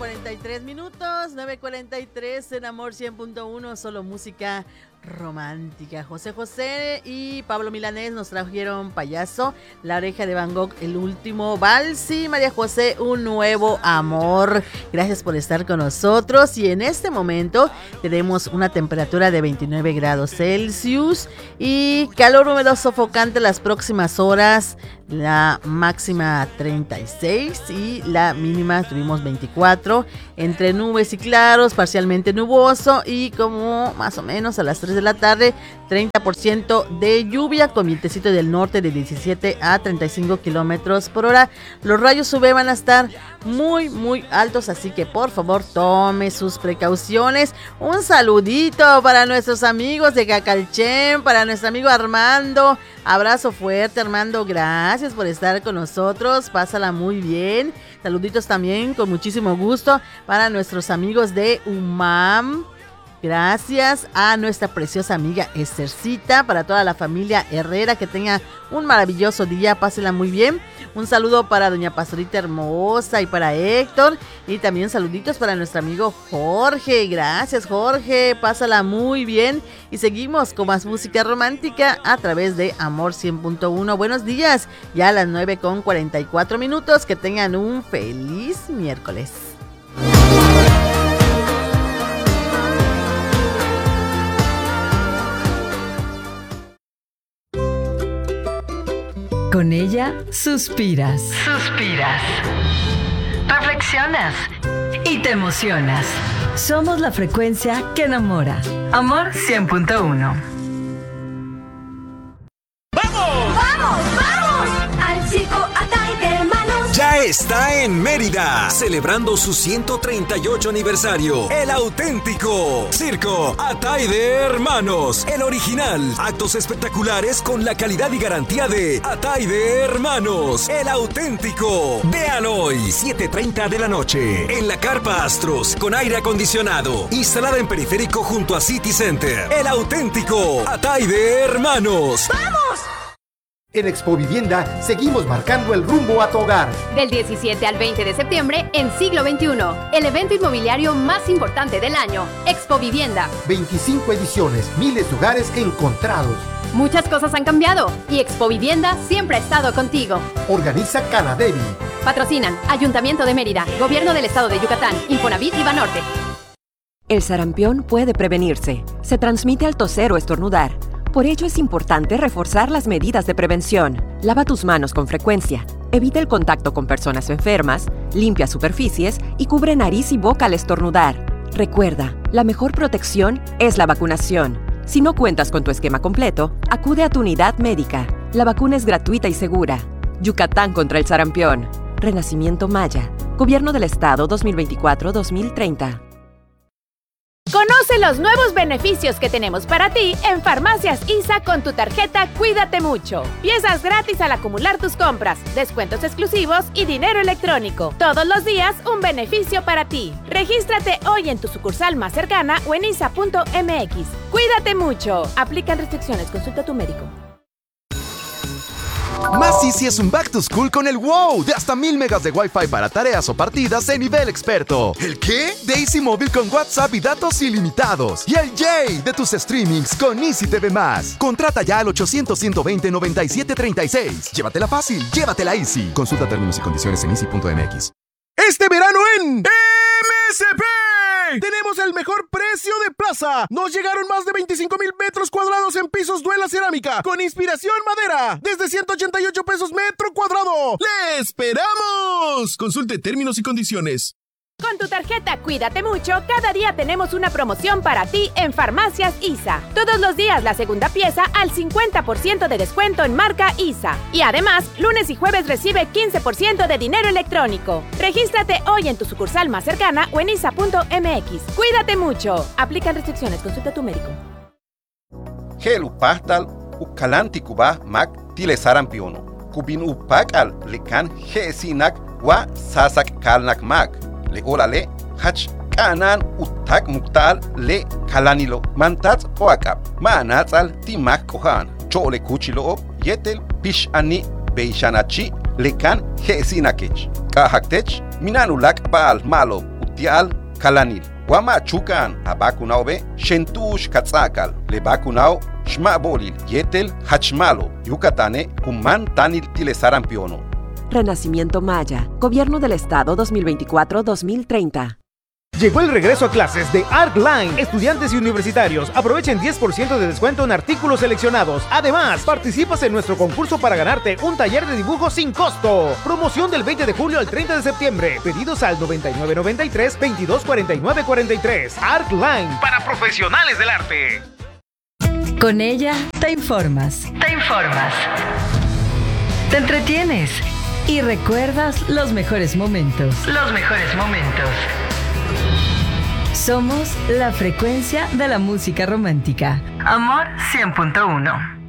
9:43 minutos, 9:43 en Amor 100.1, solo música romántica. José José y Pablo Milanés nos trajeron Payaso, La Oreja de Van Gogh, El Último Vals, y María José, Un Nuevo Amor. Gracias por estar con nosotros, y en este momento tenemos una temperatura de 29 grados Celsius y calor húmedo sofocante las próximas horas. La máxima 36 y la mínima tuvimos 24, entre nubes y claros, parcialmente nuboso, y como más o menos a las 3 de la tarde 30% de lluvia con vientecito del norte de 17 a 35 kilómetros por hora. Los rayos UV van a estar muy altos, así que por favor tome sus precauciones. Un saludito para nuestros amigos de Cacalchen, para nuestro amigo Armando. Abrazo fuerte, Armando, gracias por estar con nosotros, pásala muy bien. Saluditos también con muchísimo gusto para nuestros amigos de UMAM. Gracias a nuestra preciosa amiga Estercita, para toda la familia Herrera, que tenga un maravilloso día, pásela muy bien. Un saludo para doña Pastorita Hermosa y para Héctor, y también saluditos para nuestro amigo Jorge. Gracias, Jorge, pásala muy bien, y seguimos con más música romántica a través de Amor 100.1. Buenos días, ya a las 9:44 minutos, que tengan un feliz miércoles. Con ella suspiras. Reflexionas y te emocionas. Somos la frecuencia que enamora. Amor 100.1. ¡Vamos! Al circo Atay de Hermanos. Ya está en Mérida, celebrando su 138 aniversario. El auténtico Circo Atay de Hermanos, el original. Actos espectaculares con la calidad y garantía de Atay de Hermanos, el auténtico. Vean hoy, 7:30 de la noche, en la Carpa Astros, con aire acondicionado, instalada en periférico junto a City Center. El auténtico Atay de Hermanos. ¡Vamos! En Expo Vivienda seguimos marcando el rumbo a tu hogar. Del 17 al 20 de septiembre en Siglo XXI, el evento inmobiliario más importante del año, Expo Vivienda. 25 ediciones, miles de hogares encontrados. Muchas cosas han cambiado y Expo Vivienda siempre ha estado contigo. Organiza Canadevi. Patrocinan Ayuntamiento de Mérida, Gobierno del Estado de Yucatán, Infonavit y Banorte. El sarampión puede prevenirse. Se transmite al toser o estornudar. Por ello es importante reforzar las medidas de prevención. Lava tus manos con frecuencia. Evita el contacto con personas enfermas. Limpia superficies y cubre nariz y boca al estornudar. Recuerda, la mejor protección es la vacunación. Si no cuentas con tu esquema completo, acude a tu unidad médica. La vacuna es gratuita y segura. Yucatán contra el sarampión. Renacimiento Maya. Gobierno del Estado 2024-2030. Conoce los nuevos beneficios que tenemos para ti en Farmacias ISA con tu tarjeta Cuídate Mucho. Piezas gratis al acumular tus compras, descuentos exclusivos y dinero electrónico. Todos los días un beneficio para ti. Regístrate hoy en tu sucursal más cercana o en isa.mx. Cuídate mucho. Aplican restricciones. Consulta a tu médico. Más Easy es un back to school con el wow de hasta 1000 megas de Wi-Fi para tareas o partidas de nivel experto. ¿El qué? De Easy Móvil con WhatsApp y datos ilimitados. Y el yay de tus streamings con Easy TV+. Contrata ya al 800-120-9736. Llévatela fácil, llévatela Easy. Consulta términos y condiciones en easy.mx. Este verano en MSP tenemos el mejor precio de plaza. Nos llegaron más de 25,000 metros cuadrados en pisos Duela Cerámica con inspiración madera desde 188 pesos metro cuadrado. ¡Le esperamos! Consulte términos y condiciones. Con tu tarjeta Cuídate Mucho, cada día tenemos una promoción para ti en Farmacias ISA. Todos los días la segunda pieza al 50% de descuento en marca ISA. Y además, lunes y jueves recibe 15% de dinero electrónico. Regístrate hoy en tu sucursal más cercana o en isa.mx. Cuídate Mucho. Aplican restricciones. Consulta a tu médico. Gel upahtal ukalanti kuba mak tile sarampiono. Kubin upakal lekan gesinak wa sasak kalnak mak. Le olale hach kanan utak muktal le kalanilo mantats oakap manatzal timak kohan chole kuchilo yetel pish ani beishanachi lekan jesinakech kahaktech minanulak baal malo tial kalanil. Wama chukan a vacunao be shentush katzakal. Le vacunao shmabolil yetel hachmalo. Yucatane kuman tanil tile sarampiono. Renacimiento Maya, Gobierno del Estado 2024-2030. Llegó el regreso a clases de ArtLine. Estudiantes y universitarios aprovechen 10% de descuento en artículos seleccionados. Además, participas en nuestro concurso para ganarte un taller de dibujo sin costo. Promoción del 20 de julio al 30 de septiembre. Pedidos al 9993-224943. ArtLine, para profesionales del arte. Con ella te informas. Te entretienes y recuerdas los mejores momentos. Somos la frecuencia de la música romántica. Amor 100.1.